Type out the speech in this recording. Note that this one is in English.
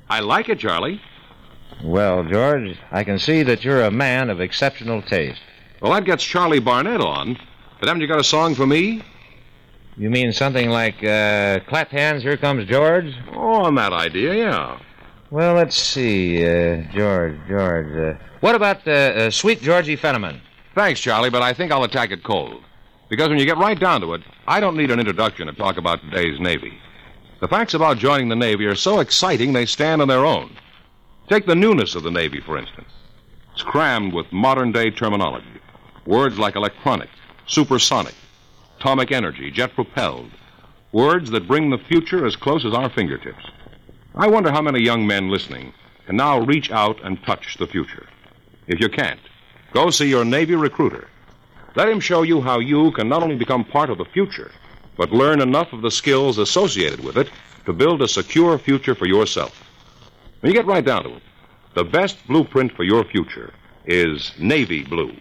I like it, Charlie. Well, George, I can see that you're a man of exceptional taste. Well, that gets Charlie Barnett on. But haven't you got a song for me? You mean something like, Clap Hands, Here Comes George? Oh, on that idea, yeah. Well, let's see, George. What about, Sweet Georgie Fenneman? Thanks, Charlie, but I think I'll attack it cold. Because when you get right down to it, I don't need an introduction to talk about today's Navy. The facts about joining the Navy are so exciting they stand on their own. Take the newness of the Navy, for instance. It's crammed with modern-day terminology. Words like electronic, supersonic, atomic energy, jet-propelled. Words that bring the future as close as our fingertips. I wonder how many young men listening can now reach out and touch the future. If you can't, go see your Navy recruiter. Let him show you how you can not only become part of the future, but learn enough of the skills associated with it to build a secure future for yourself. When you get right down to it, the best blueprint for your future is Navy blue.